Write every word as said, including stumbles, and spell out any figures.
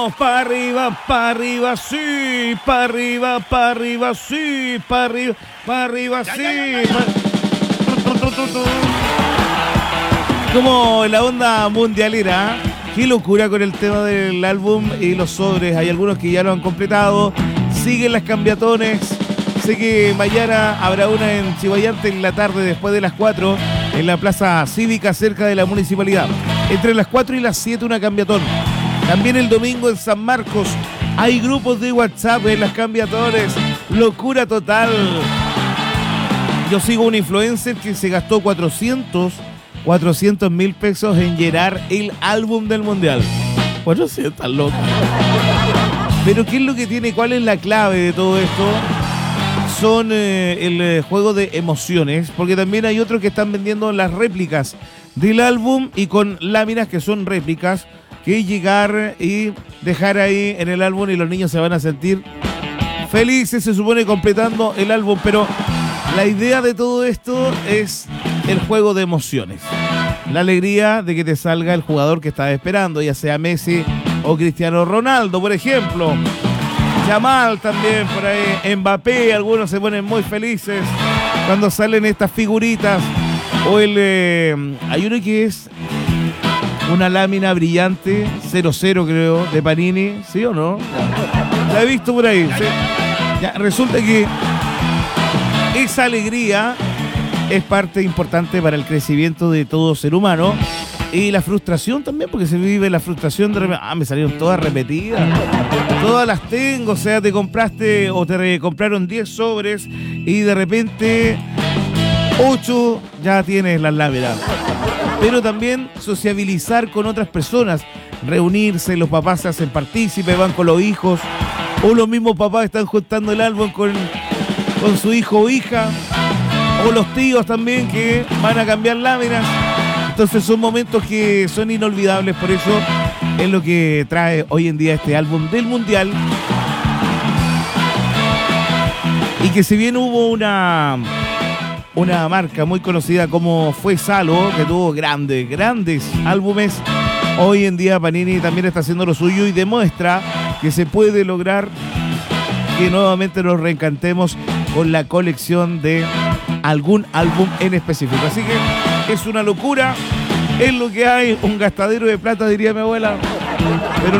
Vamos para arriba, para arriba, sí, para arriba, para arriba, sí, para arriba, para arriba, sí. Pa... Como la onda mundialera, qué locura con el tema del álbum y los sobres. Hay algunos que ya lo han completado, siguen las cambiatones. Sé que mañana habrá una en Chivayante en la tarde después de las cuatro en la plaza cívica cerca de la municipalidad. Entre las cuatro y las siete una cambiatón. También el domingo en San Marcos hay grupos de WhatsApp en las cambiatones. Locura total. Yo sigo un influencer que se gastó cuatrocientos mil pesos en llenar el álbum del mundial. cuatrocientos, loco. Pero ¿qué es lo que tiene? ¿Cuál es la clave de todo esto? Son eh, el eh, juego de emociones, porque también hay otros que están vendiendo las réplicas del álbum y con láminas que son réplicas, que llegar y dejar ahí en el álbum y los niños se van a sentir felices, se supone, completando el álbum. Pero la idea de todo esto es el juego de emociones, la alegría de que te salga el jugador que estás esperando, ya sea Messi o Cristiano Ronaldo, por ejemplo. Yamal también por ahí, Mbappé, algunos se ponen muy felices cuando salen estas figuritas. O el eh, hay uno que es una lámina brillante, cero cero creo, de Panini, ¿sí o no? La he visto por ahí. ¿Sí? Ya, resulta que esa alegría es parte importante para el crecimiento de todo ser humano. Y la frustración también, porque se vive la frustración de repente. Ah, me salieron todas repetidas. Todas las tengo, o sea, te compraste o te compraron diez sobres y de repente ocho ya tienes las láminas. Pero también sociabilizar con otras personas, reunirse, los papás se hacen partícipes, van con los hijos, o los mismos papás están juntando el álbum con, con su hijo o hija, o los tíos también que van a cambiar láminas. Entonces son momentos que son inolvidables, por eso es lo que trae hoy en día este álbum del Mundial. Y que si bien hubo una, una marca muy conocida como fue Salo, que tuvo grandes, grandes álbumes, hoy en día Panini también está haciendo lo suyo y demuestra que se puede lograr que nuevamente nos reencantemos con la colección de algún álbum en específico. Así que es una locura, es lo que hay, un gastadero de plata, diría mi abuela. Pero